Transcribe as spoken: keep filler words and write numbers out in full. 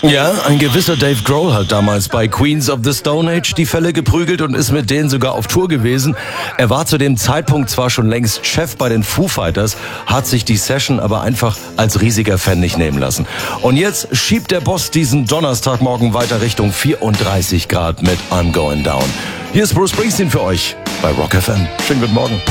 Ja, ein gewisser Dave Grohl hat damals bei Queens of the Stone Age die Fälle geprügelt und ist mit denen sogar auf Tour gewesen. Er war zu dem Zeitpunkt zwar schon längst Chef bei den Foo Fighters, hat sich die Session aber einfach als riesiger Fan nicht nehmen lassen. Und jetzt schiebt der Boss diesen Donnerstagmorgen weiter Richtung vierunddreißig Grad mit I'm Going Down. Hier ist Bruce Springsteen für euch bei Rock F M. Schönen guten Morgen.